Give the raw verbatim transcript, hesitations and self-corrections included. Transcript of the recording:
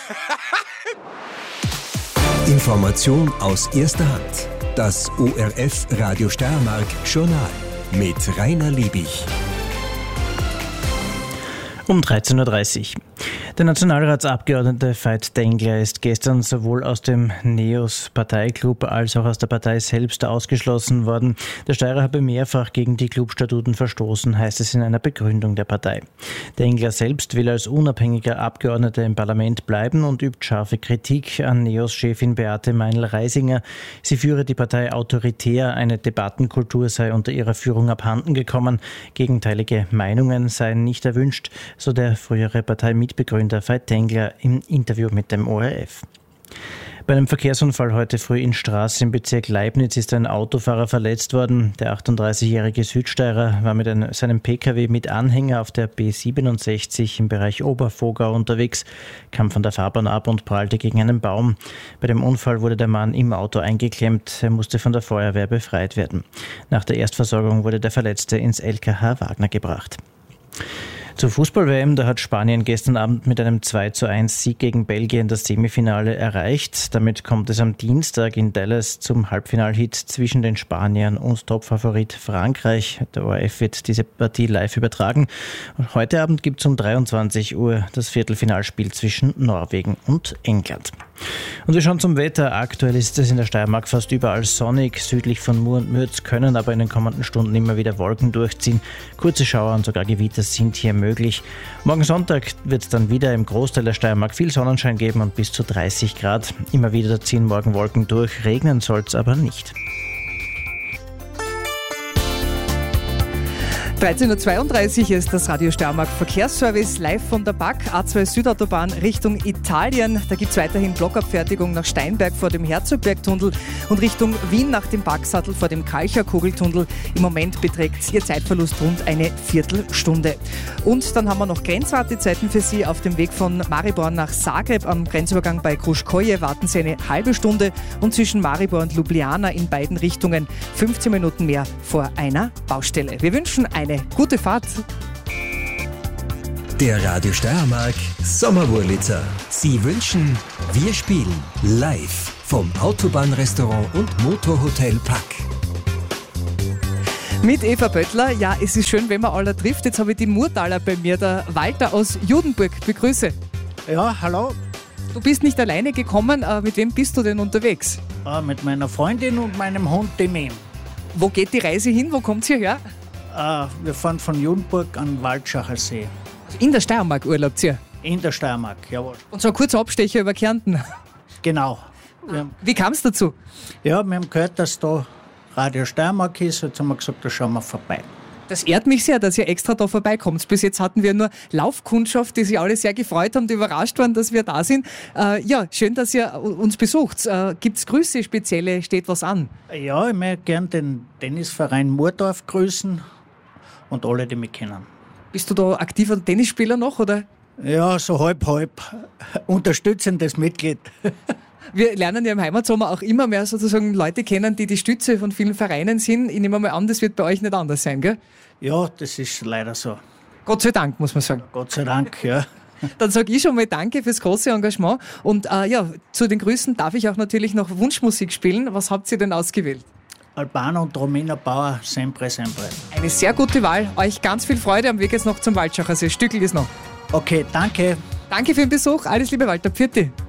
Information aus erster Hand. Das O R F Radio Steiermark Journal mit Rainer Liebig. Um dreizehn Uhr dreißig. Der Nationalratsabgeordnete Veit Tengler ist gestern sowohl aus dem NEOS-Parteiklub als auch aus der Partei selbst ausgeschlossen worden. Der Steirer habe mehrfach gegen die Clubstatuten verstoßen, heißt es in einer Begründung der Partei. Tengler selbst will als unabhängiger Abgeordneter im Parlament bleiben und übt scharfe Kritik an NEOS-Chefin Beate Meinl-Reisinger. Sie führe die Partei autoritär, eine Debattenkultur sei unter ihrer Führung abhanden gekommen. Gegenteilige Meinungen seien nicht erwünscht, so der frühere Parteimitbegründer Veit Tengler im Interview mit dem O R F. Bei einem Verkehrsunfall heute früh in Stras im Bezirk Leibnitz ist ein Autofahrer verletzt worden. Der achtunddreißigjährige Südsteirer war mit einem, seinem Pkw mit Anhänger auf der B siebenundsechzig im Bereich Obervogau unterwegs, kam von der Fahrbahn ab und prallte gegen einen Baum. Bei dem Unfall wurde der Mann im Auto eingeklemmt. Er musste von der Feuerwehr befreit werden. Nach der Erstversorgung wurde der Verletzte ins L K H Wagner gebracht. Zur Fußball-W M, da hat Spanien gestern Abend mit einem zwei zu eins Sieg gegen Belgien das Semifinale erreicht. Damit kommt es am Dienstag in Dallas zum Halbfinalhit zwischen den Spaniern und Topfavorit Frankreich. Der O R F wird diese Partie live übertragen. Und heute Abend gibt es um dreiundzwanzig Uhr das Viertelfinalspiel zwischen Norwegen und England. Und wir schauen zum Wetter. Aktuell ist es in der Steiermark fast überall sonnig. Südlich von Mur und Mürz können aber in den kommenden Stunden immer wieder Wolken durchziehen. Kurze Schauer und sogar Gewitter sind hier möglich. Morgen Sonntag wird es dann wieder im Großteil der Steiermark viel Sonnenschein geben und bis zu dreißig Grad. Immer wieder ziehen morgen Wolken durch, regnen soll es aber nicht. dreizehn Uhr zweiunddreißig ist das Radio Steiermark Verkehrsservice live von der B A K A zwei Südautobahn Richtung Italien. Da gibt es weiterhin Blockabfertigung nach Steinberg vor dem Herzogbergtunnel und Richtung Wien nach dem Backsattel vor dem Kalcher Kugeltunnel. Im Moment beträgt Ihr Zeitverlust rund eine Viertelstunde. Und dann haben wir noch Grenzwartezeiten für Sie. Auf dem Weg von Maribor nach Zagreb am Grenzübergang bei Kruškoje warten Sie eine halbe Stunde und zwischen Maribor und Ljubljana in beiden Richtungen fünfzehn Minuten mehr vor einer Baustelle. Wir wünschen eine gute Fahrt. Der Radio Steiermark Sommerwurlitzer. Sie wünschen, wir spielen live vom Autobahnrestaurant und Motorhotel Pack. Mit Eva Böttler. Ja, es ist schön, wenn man alle trifft. Jetzt habe ich die Murtaler bei mir, der Walter aus Judenburg. Begrüße. Ja, hallo. Du bist nicht alleine gekommen. Mit wem bist du denn unterwegs? Äh, mit meiner Freundin und meinem Hund Demem. Wo geht die Reise hin? Wo kommt ihr her? Uh, wir fahren von Judenburg an Waldschacher See. Also in der Steiermark urlaubt ihr? In der Steiermark, jawohl. Und so ein kurzer Abstecher über Kärnten? Genau. Ah. Wie kam es dazu? Ja, wir haben gehört, dass da Radio Steiermark ist. Jetzt haben wir gesagt, da schauen wir vorbei. Das ehrt mich sehr, dass ihr extra da vorbeikommt. Bis jetzt hatten wir nur Laufkundschaft, die sich alle sehr gefreut haben, die überrascht waren, dass wir da sind. Äh, ja, schön, dass ihr uns besucht. Äh, Gibt es Grüße spezielle? Steht was an? Ja, ich möchte gerne den Tennisverein Murdorf grüßen und alle, die mich kennen. Bist du da aktiver Tennisspieler noch, oder? Ja, so halb, halb. Unterstützendes Mitglied. Wir lernen ja im Heimatsommer auch immer mehr sozusagen Leute kennen, die die Stütze von vielen Vereinen sind. Ich nehme mal an, das wird bei euch nicht anders sein, gell? Ja, das ist leider so. Gott sei Dank, muss man sagen. Gott sei Dank, ja. Dann sage ich schon mal danke fürs große Engagement. Und äh, ja, zu den Grüßen darf ich auch natürlich noch Wunschmusik spielen. Was habt ihr denn ausgewählt? Albano und Romina Bauer, sempre, sempre. Eine sehr gute Wahl. Euch ganz viel Freude am Weg jetzt noch zum Waldschacher See. Stückel ist noch. Okay, danke. Danke für den Besuch. Alles Liebe, Walter. Pfiat dich.